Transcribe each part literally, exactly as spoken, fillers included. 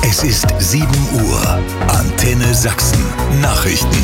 Es ist sieben Uhr. Antenne Sachsen. Nachrichten.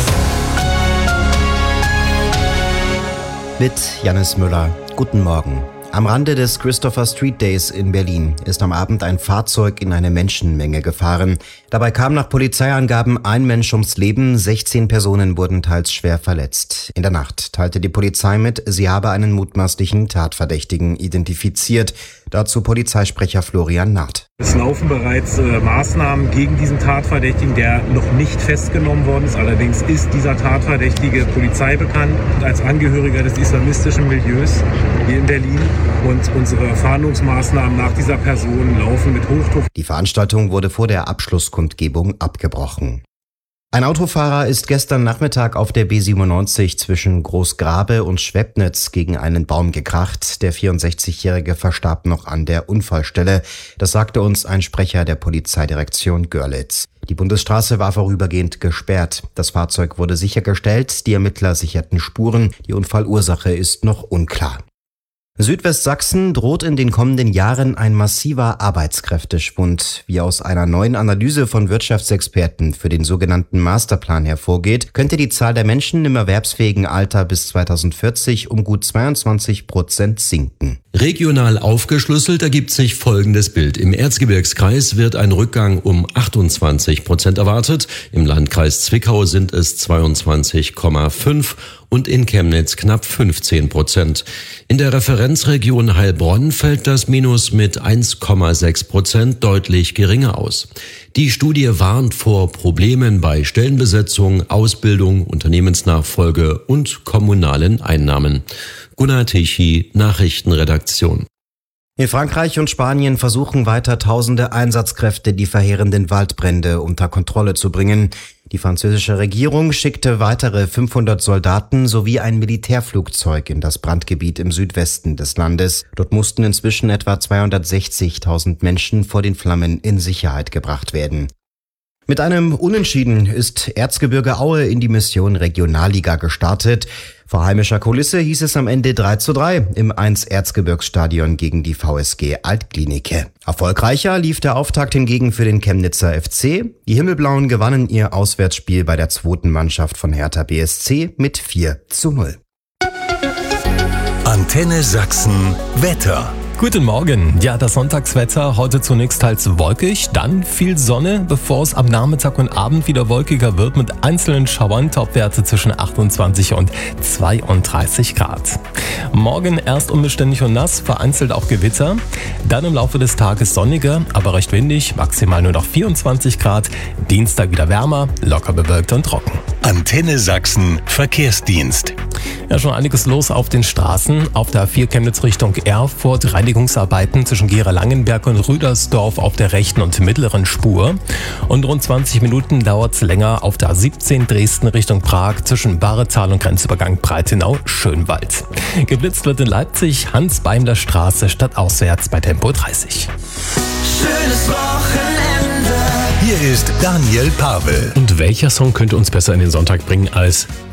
Mit Jannis Müller. Guten Morgen. Am Rande des Christopher Street Days in Berlin ist am Abend ein Fahrzeug in eine Menschenmenge gefahren. Dabei kam nach Polizeiangaben ein Mensch ums Leben, sechzehn Personen wurden teils schwer verletzt. In der Nacht teilte die Polizei mit, sie habe einen mutmaßlichen Tatverdächtigen identifiziert. Dazu Polizeisprecher Florian Naht. Es laufen bereits äh, Maßnahmen gegen diesen Tatverdächtigen, der noch nicht festgenommen worden ist. Allerdings ist dieser Tatverdächtige Polizei bekannt als Angehöriger des islamistischen Milieus hier in Berlin. Und unsere Fahndungsmaßnahmen nach dieser Person laufen mit Hochdruck. Die Veranstaltung wurde vor der Abschlusskundgebung abgebrochen. Ein Autofahrer ist gestern Nachmittag auf der B siebenundneunzig zwischen Großgrabe und Schwebnitz gegen einen Baum gekracht. Der vierundsechzigjährige verstarb noch an der Unfallstelle. Das sagte uns ein Sprecher der Polizeidirektion Görlitz. Die Bundesstraße war vorübergehend gesperrt. Das Fahrzeug wurde sichergestellt, die Ermittler sicherten Spuren. Die Unfallursache ist noch unklar. Südwestsachsen droht in den kommenden Jahren ein massiver Arbeitskräfteschwund. Wie aus einer neuen Analyse von Wirtschaftsexperten für den sogenannten Masterplan hervorgeht, könnte die Zahl der Menschen im erwerbsfähigen Alter bis zweitausendvierzig um gut zweiundzwanzig Prozent sinken. Regional aufgeschlüsselt ergibt sich folgendes Bild. Im Erzgebirgskreis wird ein Rückgang um achtundzwanzig Prozent erwartet. Im Landkreis Zwickau sind es zweiundzwanzig Komma fünf und in Chemnitz knapp fünfzehn Prozent. In der Referenzregion Heilbronn fällt das Minus mit eins Komma sechs Prozent deutlich geringer aus. Die Studie warnt vor Problemen bei Stellenbesetzung, Ausbildung, Unternehmensnachfolge und kommunalen Einnahmen. Gunnar Tichy, Nachrichtenredaktion. In Frankreich und Spanien versuchen weiter tausende Einsatzkräfte, die verheerenden Waldbrände unter Kontrolle zu bringen. Die französische Regierung schickte weitere fünfhundert Soldaten sowie ein Militärflugzeug in das Brandgebiet im Südwesten des Landes. Dort mussten inzwischen etwa zweihundertsechzigtausend Menschen vor den Flammen in Sicherheit gebracht werden. Mit einem Unentschieden ist Erzgebirge Aue in die Mission Regionalliga gestartet. Vor heimischer Kulisse hieß es am Ende drei zu drei im eins Erzgebirgsstadion gegen die V S G Altklinike. Erfolgreicher lief der Auftakt hingegen für den Chemnitzer F C. Die Himmelblauen gewannen ihr Auswärtsspiel bei der zweiten Mannschaft von Hertha B S C mit vier zu null. Antenne Sachsen Wetter. Guten Morgen. Ja, das Sonntagswetter heute zunächst teils wolkig, dann viel Sonne, bevor es am Nachmittag und Abend wieder wolkiger wird mit einzelnen Schauern, Topwerte zwischen achtundzwanzig und zweiunddreißig Grad. Morgen erst unbeständig und nass, vereinzelt auch Gewitter, dann im Laufe des Tages sonniger, aber recht windig, maximal nur noch vierundzwanzig Grad, Dienstag wieder wärmer, locker bewölkt und trocken. Antenne Sachsen Verkehrsdienst. Ja, schon einiges los auf den Straßen. Auf der A vier Chemnitz Richtung Erfurt, Reinigungsarbeiten zwischen Gera-Langenberg und Rüdersdorf auf der rechten und mittleren Spur. Und rund zwanzig Minuten dauert es länger auf der A siebzehn Dresden Richtung Prag zwischen Baretal und Grenzübergang Breitenau-Schönwald. Geblitzt wird in Leipzig Hans-Beimler-Straße stadtauswärts bei Tempo dreißig. Schönes Wochenende. Hier ist Daniel Pavel. Und welcher Song könnte uns besser in den Sonntag bringen als